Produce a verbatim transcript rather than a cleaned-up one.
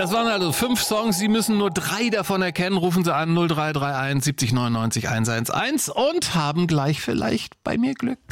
Das waren also fünf Songs. Sie müssen nur drei davon erkennen. Rufen Sie an null drei drei eins siebzig neunundneunzig hundertelf und haben gleich vielleicht bei mir Glück.